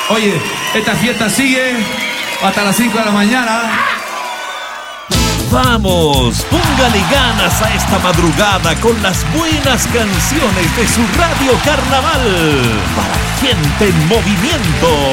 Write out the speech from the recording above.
Oye, esta fiesta sigue hasta las 5 de la mañana. Vamos, póngale ganas a esta madrugada con las buenas canciones de su Radio Carnaval. Para gente en movimiento.